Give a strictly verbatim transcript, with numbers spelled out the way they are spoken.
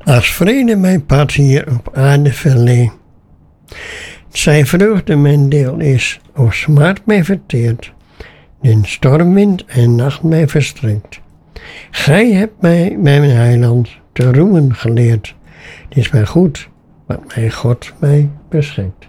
Als vrede mijn pad hier op aarde verlee, zij vreugde mijn deel is, of smart mij verteert, den stormwind en nacht mij verstrikt. Gij hebt mij, mijn heiland, te roemen geleerd. Het is mij goed, wat mijn God mij beschikt.